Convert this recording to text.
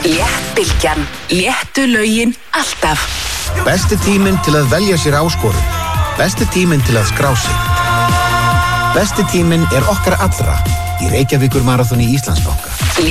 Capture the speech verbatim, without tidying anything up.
Léttbylgjan. Léttu lögin alltaf. Besti tíminn til að velja sér áskorun. Besti tíminn til að skrá sig. Besti tíminn er okkar allra í Reykjavíkur maraþoni Íslandsbanka.